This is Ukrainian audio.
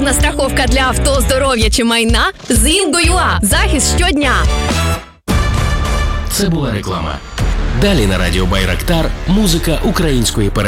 Державна страховка для авто, здоров'я чи майна з Інго.ua. Захист щодня. Це була реклама. Далі на радіо Байрактар музика української перемоги.